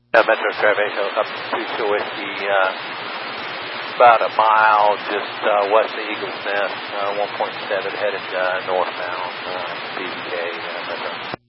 Metro Traveco up to Sewickley, about a mile just west of Eagles Nest, 1.7 headed northbound, BVK Metro.